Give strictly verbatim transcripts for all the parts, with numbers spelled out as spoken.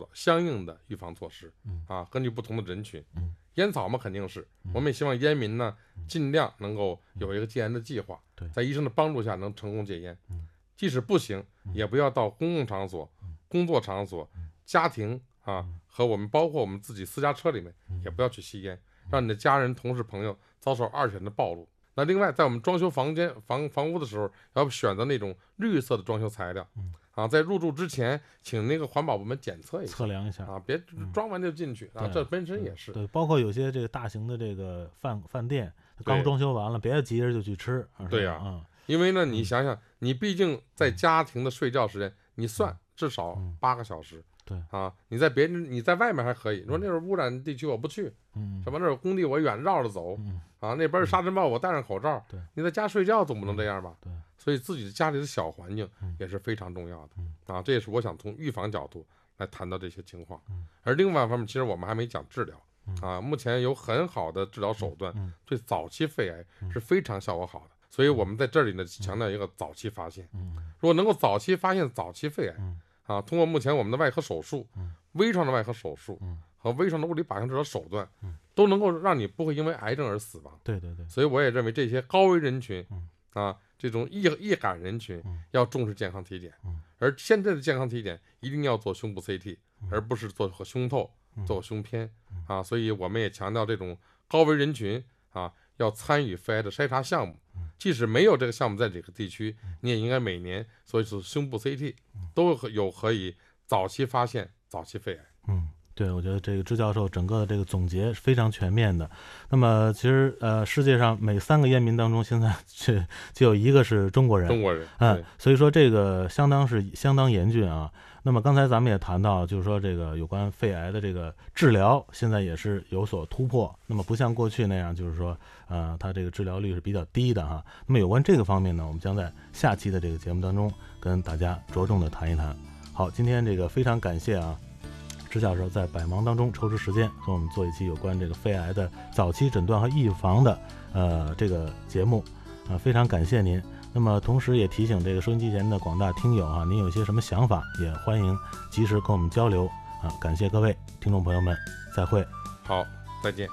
做相应的预防措施。 嗯啊，根据不同的人群， 嗯烟草嘛肯定是， 嗯我们也希望烟民呢尽量能够有一个戒烟的计划， 对在医生的帮助下能成功戒烟。 嗯即使不行，也不要到公共场所、工作场所、家庭啊和我们包括我们自己私家车里面，也不要去吸烟，让你的家人、同事、朋友遭受二次元的暴露。那另外，在我们装修房间、房房屋的时候，要选择那种绿色的装修材料。啊，在入住之前，请那个环保部门检测一下， 测量一下啊，别装完就进去啊，这本身也是对，包括有些这个大型的这个饭饭店刚装修完了，别急着就去吃。 对呀， 啊， 因为呢，你想想，你毕竟在家庭的睡觉时间，你算至少八个小时。 对啊，你在别人你在外面还可以，你说那是污染地区我不去， 嗯， 什么那是工地我远绕着走， 嗯啊，那边是沙尘暴我戴上口罩， 对， 你在家睡觉总不能这样吧？ 对， 所以自己家里的小环境也是非常重要的。 嗯啊，这也是我想从预防角度来谈到这些情况。 嗯而另外一方面，其实我们还没讲治疗。啊，目前有很好的治疗手段， 嗯对早期肺癌是非常效果好的。所以我们在这里呢强调一个早期发现。 嗯如果能够早期发现早期肺癌， 嗯啊，通过目前我们的外科手术、 嗯微创的外科手术嗯和微创的物理靶向治疗手段， 嗯都能够让你不会因为癌症而死亡。 对对对， 所以我也认为这些高危人群， 嗯啊，这种易易感人群嗯要重视健康体检。 嗯而现在的健康体检一定要做胸部 C T， 嗯而不是做胸透、 嗯做胸片。啊，所以我们也强调这种高危人群啊要参与肺癌的筛查项目。即使没有这个项目在这个地区，你也应该每年做一次胸部 C T，都有可以早期发现早期肺癌。 嗯，对，我觉得这个支教授整个的这个总结是非常全面的。那么其实呃，世界上每三个烟民当中，现在就就有一个是中国人， 中国人， 嗯，所以说这个相当是相当严峻啊。那么刚才咱们也谈到，就是说这个有关肺癌的这个治疗，现在也是有所突破。那么不像过去那样，就是说，呃，它这个治疗率是比较低的哈。那么有关这个方面呢，我们将在下期的这个节目当中跟大家着重的谈一谈。好，今天这个非常感谢啊，支教授在百忙当中抽出时间和我们做一期有关这个肺癌的早期诊断和预防的呃这个节目啊、呃，非常感谢您。那么同时也提醒这个收音机前的广大听友啊，您有些什么想法，也欢迎及时跟我们交流啊！感谢各位听众朋友们，再会。 好，再见。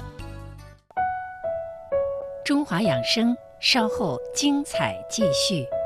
中华养生，稍后精彩继续。